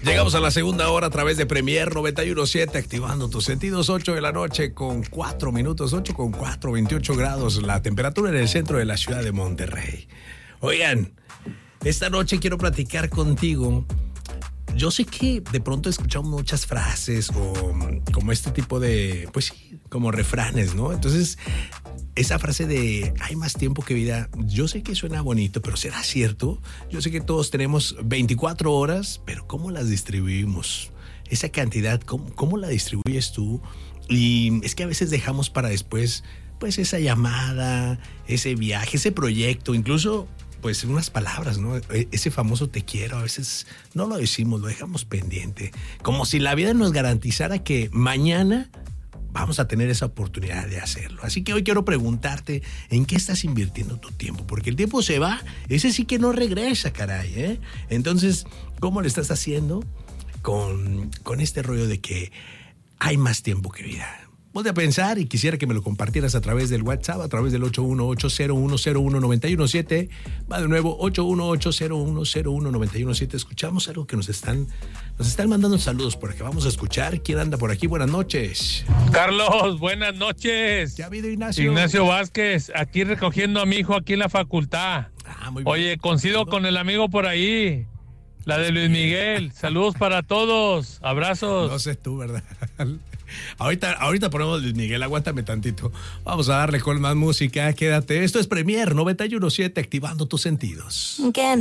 Llegamos a la segunda hora a través de Premier 91.7, activando tus sentidos. 8 de la noche con 4 minutos, 8 con 4, 28 grados la temperatura en el centro de la ciudad de Monterrey. Oigan, esta noche quiero platicar contigo. Yo sé que de pronto he escuchado muchas frases o como este tipo de, pues sí, como refranes, ¿no? Entonces, esa frase de hay más tiempo que vida, yo sé que suena bonito, pero ¿será cierto? Yo sé que todos tenemos 24 horas, pero ¿cómo las distribuimos? Esa cantidad, ¿cómo la distribuyes tú? Y es que a veces dejamos para después, pues esa llamada, ese viaje, ese proyecto, incluso pues unas palabras, ¿no? Ese famoso te quiero, a veces no lo decimos, lo dejamos pendiente. Como si la vida nos garantizara que mañana vamos a tener esa oportunidad de hacerlo. Así que hoy quiero preguntarte, ¿en qué estás invirtiendo tu tiempo? Porque el tiempo se va, ese sí que no regresa, caray, ¿eh? Entonces, ¿cómo le estás haciendo con este rollo de que hay más tiempo que vida? Ponte a pensar y quisiera que me lo compartieras a través del WhatsApp, a través del 81801019117. Va de nuevo, 81801019117. Escuchamos algo que nos están mandando saludos por acá. Vamos a escuchar. ¿Quién anda por aquí? Buenas noches. Carlos, buenas noches. ¿Qué ha habido, Ignacio? Ignacio Vázquez, aquí recogiendo a mi hijo aquí en la facultad. Muy bien. Oye, coincido con el amigo por ahí, la de Luis Miguel. Saludos para todos. Abrazos. No sé tú, ¿verdad? Ahorita ponemos Luis Miguel, aguántame tantito. Vamos a darle con más música, quédate. Esto es Premier 91.7, activando tus sentidos. ¿Qué?